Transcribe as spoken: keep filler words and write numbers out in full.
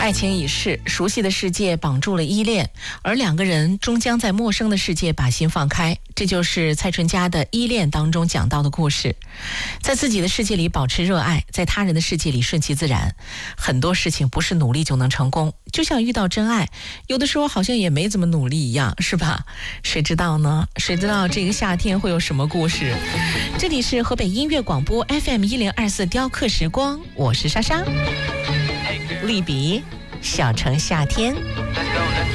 爱情已逝，熟悉的世界绑住了依恋，而两个人终将在陌生的世界把心放开。这就是蔡淳佳的《依恋》当中讲到的故事。在自己的世界里保持热爱，在他人的世界里顺其自然。很多事情不是努力就能成功，就像遇到真爱，有的时候好像也没怎么努力一样，是吧？谁知道呢？谁知道这个夏天会有什么故事？这里是河北音乐广播 F M 一零二四雕刻时光，我是莎莎。利比，小城夏天。